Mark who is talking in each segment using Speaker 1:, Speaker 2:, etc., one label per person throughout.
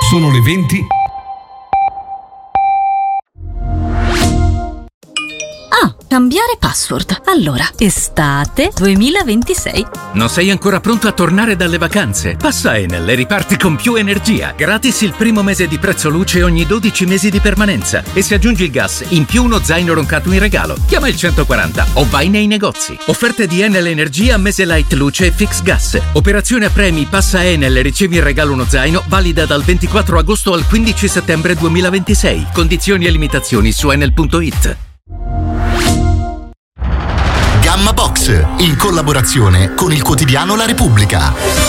Speaker 1: Sono le 20.
Speaker 2: Cambiare password. Allora, estate 2026.
Speaker 3: Non sei ancora pronto a tornare dalle vacanze? Passa Enel e riparti con più energia. Gratis il primo mese di prezzo luce ogni 12 mesi di permanenza. E se aggiungi il gas, in più uno zaino roncato in regalo. Chiama il 140 o vai nei negozi. Offerte di Enel Energia, mese light luce e fix gas. Operazione a premi, passa Enel e ricevi in regalo uno zaino, valida dal 24 agosto al 15 settembre 2026. Condizioni e limitazioni su enel.it.
Speaker 4: Gamma Box, in collaborazione con il quotidiano La Repubblica.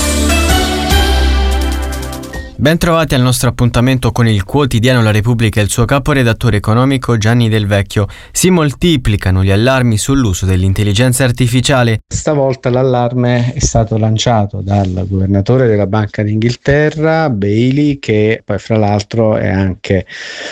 Speaker 5: Ben trovati al nostro appuntamento con il quotidiano La Repubblica e il suo caporedattore economico Gianni Del Vecchio. Si moltiplicano gli allarmi sull'uso dell'intelligenza artificiale.
Speaker 6: Stavolta l'allarme è stato lanciato dal governatore della Banca d'Inghilterra, Bailey, che poi fra l'altro è anche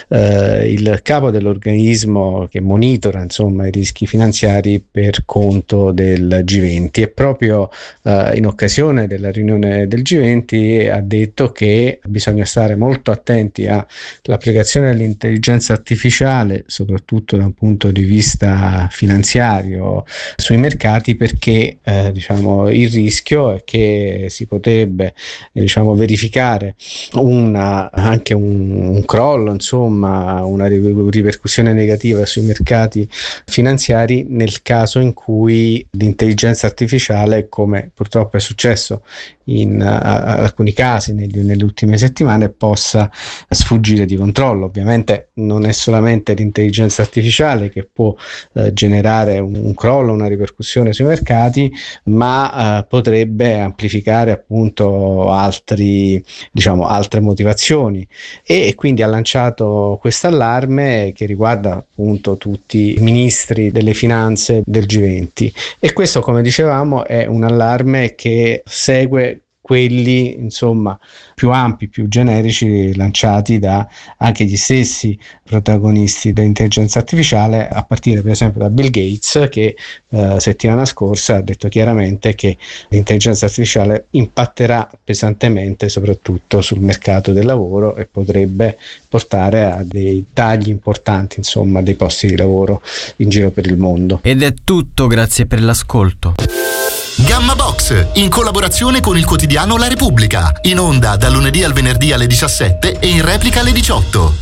Speaker 6: il capo dell'organismo che monitora i rischi finanziari per conto del G20, e proprio in occasione della riunione del G20 ha detto che bisogna stare molto attenti all'applicazione dell'intelligenza artificiale, soprattutto da un punto di vista finanziario sui mercati, perché il rischio è che si potrebbe verificare anche un crollo, una ripercussione negativa sui mercati finanziari nel caso in cui l'intelligenza artificiale, come purtroppo è successo in alcuni casi nelle ultime settimane, possa sfuggire di controllo. Ovviamente non è solamente l'intelligenza artificiale che può generare un crollo, una ripercussione sui mercati, ma potrebbe amplificare appunto altre motivazioni, e quindi ha lanciato questo allarme che riguarda appunto tutti i ministri delle finanze del G20, e questo, come dicevamo, è un allarme che segue quelli più ampi, più generici, lanciati da anche gli stessi protagonisti dell'intelligenza artificiale, a partire per esempio da Bill Gates, che settimana scorsa ha detto chiaramente che l'intelligenza artificiale impatterà pesantemente soprattutto sul mercato del lavoro e potrebbe portare a dei tagli importanti dei posti di lavoro in giro per il mondo.
Speaker 5: Ed è tutto, grazie per l'ascolto.
Speaker 4: Gamma Box, in collaborazione con il quotidiano La Repubblica, in onda dal lunedì al venerdì alle 17 e in replica alle 18.